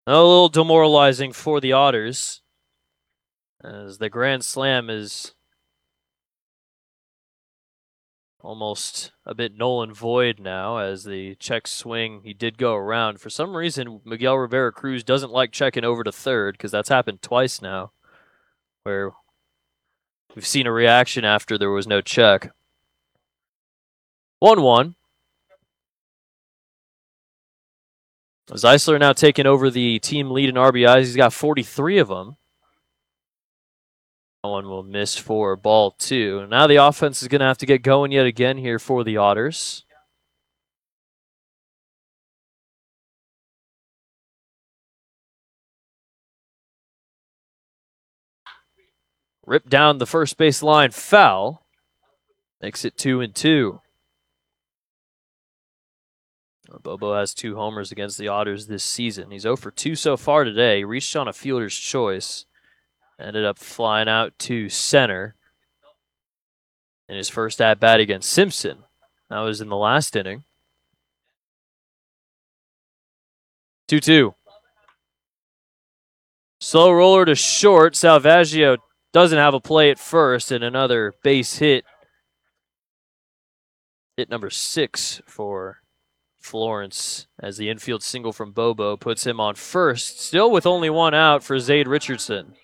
A little demoralizing for the Otters, as the Grand Slam is almost a bit null and void now, as the check swing, he did go around. For some reason, Miguel Rivera Cruz doesn't like checking over to third, because that's happened twice now, where we've seen a reaction after there was no check. 1-1. Zeisler now taking over the team lead in RBIs. He's got 43 of them. That one will miss for ball 2. Now the offense is going to have to get going yet again here for the Otters. Ripped down the first base line, foul. Makes it 2-2. Bobo has 2 homers against the Otters this season. He's 0 for 2 so far today. Reached on a fielder's choice. Ended up flying out to center in his first at-bat against Simpson. That was in the last inning. 2-2. Slow roller to short. Salvaggio doesn't have a play at first, and another base hit. Hit number 6 for Florence, as the infield single from Bobo puts him on first, still with only 1 out for Zaid Richardson.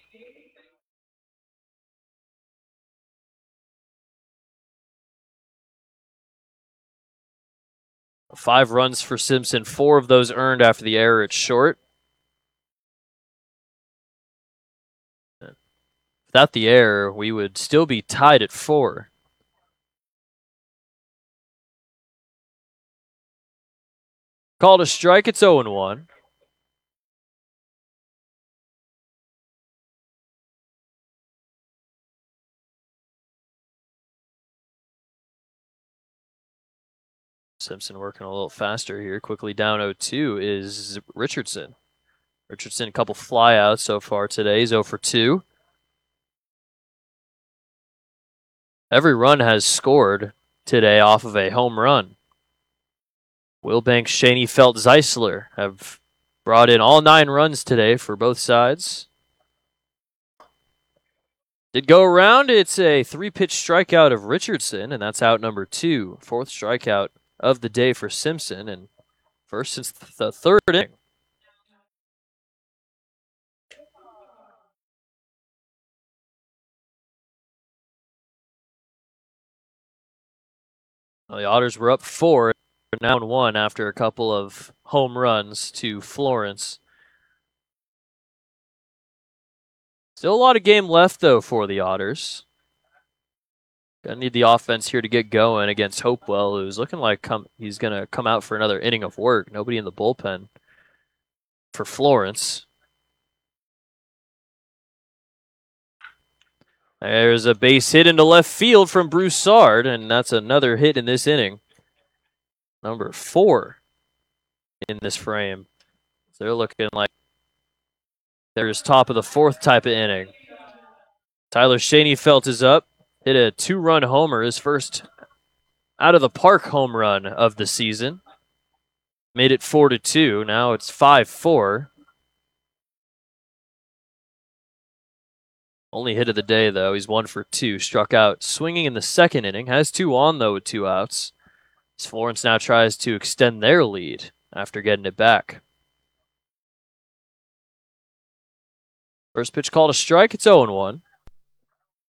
Five runs for Simpson, 4 of those earned after the error at short. Without the error, we would still be tied at 4. Called a strike, it's 0-1. Simpson working a little faster here. Quickly down 0-2 is Richardson. Richardson, a couple flyouts so far today. He's 0 for 2. Every run has scored today off of a home run. Wilbanks, Shaney, Felt, Zeisler have brought in all 9 runs today for both sides. Did go around. It's a 3-pitch strikeout of Richardson, and that's out number 2. 4th strikeout of the day for Simpson, and first since the 3rd inning. Well, the Otters were up 4, now 1 after a couple of home runs to Florence. Still a lot of game left, though, for the Otters. Gonna need the offense here to get going against Hopewell, who's looking like he's gonna come out for another inning of work. Nobody in the bullpen for Florence. There's a base hit into left field from Broussard, and that's another hit in this inning. Number 4 in this frame. So they're looking like there's top of the 4th type of inning. Tyler Shaneyfelt is up. Hit a 2-run homer, his first out of the park home run of the season. Made it 4-2. Now it's 5-4. Only hit of the day, though. He's 1 for 2. Struck out swinging in the 2nd inning. Has 2 on, though, with 2 outs. As Florence now tries to extend their lead after getting it back. First pitch called a strike. It's 0-1.